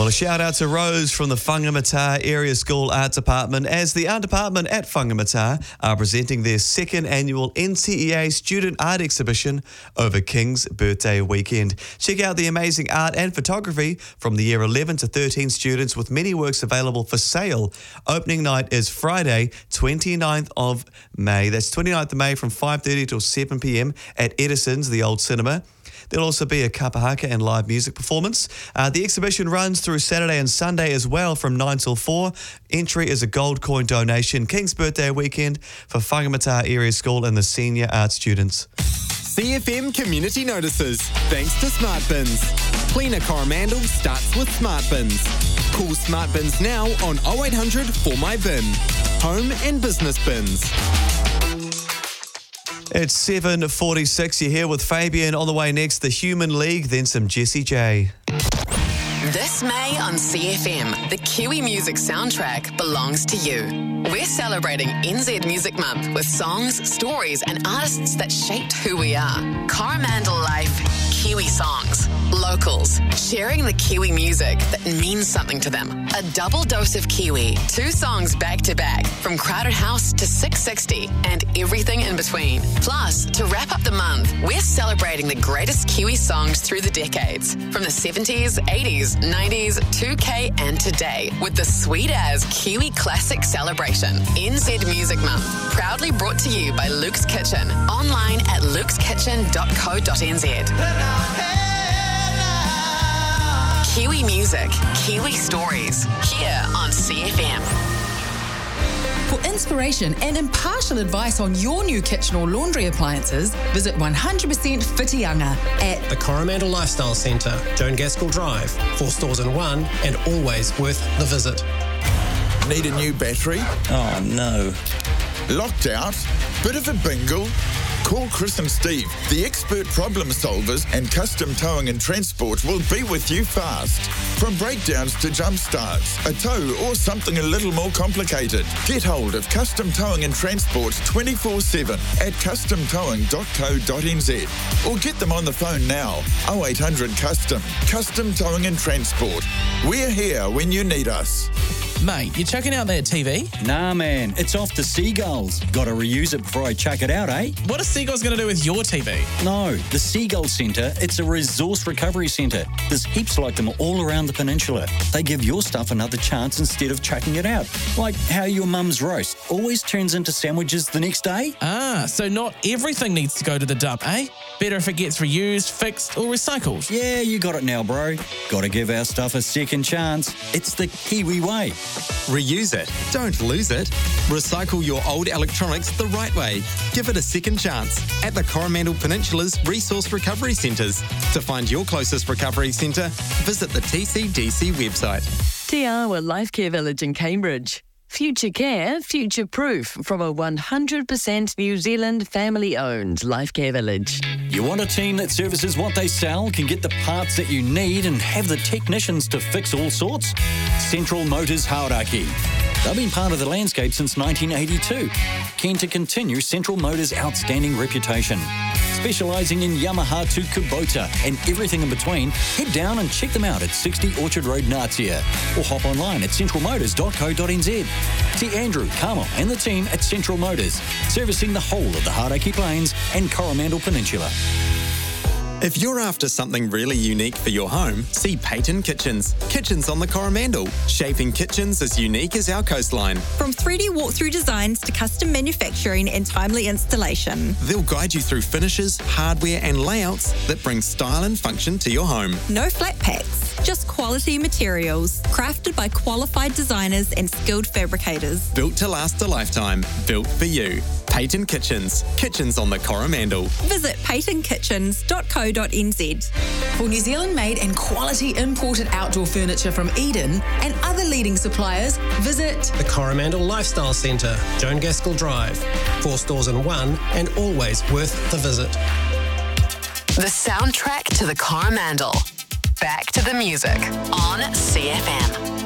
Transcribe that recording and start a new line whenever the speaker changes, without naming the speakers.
Well, a shout out to Rose from the Whangamata Area School Art Department, as the art department at Whangamata are presenting their second annual NCEA Student Art Exhibition over King's Birthday weekend. Check out the amazing art and photography from the year 11 to 13 students, with many works available for sale. Opening night is Friday, 29th of May. That's 29th of May from 5:30 till 7 p.m. at Edison's, the old cinema. There'll also be a kapahaka and live music performance. The exhibition runs through Saturday and Sunday as well from 9 till 4. Entry is a gold coin donation. King's Birthday weekend for Whangamata Area School and the senior art students.
CFM Community Notices, thanks to Smart Bins. Cleaner Coromandel starts with Smart Bins. Call Smart Bins now on 0800 for my bin. Home and business bins.
It's 7:46. You're here with Fabian. On the way next, the Human League, then some Jessie J.
This May on CFM, the Kiwi music soundtrack belongs to you. We're celebrating NZ Music Month with songs, stories and artists that shaped who we are. Coromandel Life, Kiwi songs, locals, sharing the Kiwi music that means something to them. A double dose of Kiwi, 2 songs back to back, from Crowded House to 660 and everything in between. Plus, to wrap up the month, we're celebrating the greatest Kiwi songs through the decades, from the 70s, 80s, 90s, 2K and today, with the sweet as Kiwi Classic Celebration. NZ Music Month, proudly brought to you by Luke's Kitchen, online at luke'skitchen.co.nz. Kiwi music, Kiwi stories, here on CFM.
For inspiration and impartial advice on your new kitchen or laundry appliances, visit 100% Whitianga at
the Coromandel Lifestyle Centre, Joan Gaskell Drive, 4 stores in one, and always worth the visit.
Need a new battery?
Oh, no.
Locked out? Bit of a bingle? Call Chris and Steve. The expert problem solvers and Custom Towing and Transport will be with you fast. From breakdowns to jump starts, a tow or something a little more complicated. Get hold of Custom Towing and Transport 24/7 at customtowing.co.nz or get them on the phone now. 0800 Custom. Custom Towing and Transport. We're here when you need us.
Mate, you chucking out that TV?
Nah, man, it's off to Seagulls. Gotta reuse it before I chuck it out, eh?
What are Seagulls going to do with your TV?
No, the Seagull Centre, it's a resource recovery centre. There's heaps like them all around the peninsula. They give your stuff another chance instead of chucking it out. Like how your mum's roast always turns into sandwiches the next day.
Ah, so not everything needs to go to the dump, eh? Better if it gets reused, fixed or recycled.
Yeah, you got it now, bro. Gotta give our stuff a second chance. It's the Kiwi way.
Reuse it, don't lose it. Recycle your old electronics the right way. Give it a second chance at the Coromandel Peninsula's Resource Recovery Centres. To find your closest recovery centre, visit the TCDC website.
Te Awa Life Care Village in Cambridge. Future care, future proof from a 100% New Zealand family-owned life care village.
You want a team that services what they sell, can get the parts that you need and have the technicians to fix all sorts? Central Motors Hauraki. They've been part of the landscape since 1982. Keen to continue Central Motors' outstanding reputation. Specialising in Yamaha to Kubota and everything in between, head down and check them out at 60 Orchard Road, Natia, or hop online at centralmotors.co.nz. See Andrew, Carmel and the team at Central Motors, servicing the whole of the Hauraki Plains and Coromandel Peninsula.
If you're after something really unique for your home, see Peyton Kitchens. Kitchens on the Coromandel, shaping kitchens as unique as our coastline.
From 3D walkthrough designs to custom manufacturing and timely installation.
They'll guide you through finishes, hardware and layouts that bring style and function to your home.
No flat packs, just quality materials, crafted by qualified designers and skilled fabricators.
Built to last a lifetime, built for you. Peyton Kitchens. Kitchens on the Coromandel.
Visit peytonkitchens.co.nz.
For New Zealand-made and quality imported outdoor furniture from Eden and other leading suppliers, visit
the Coromandel Lifestyle Centre, Joan Gaskell Drive, 4 stores in one, and always worth the visit.
The soundtrack to the Coromandel. Back to the music on CFM.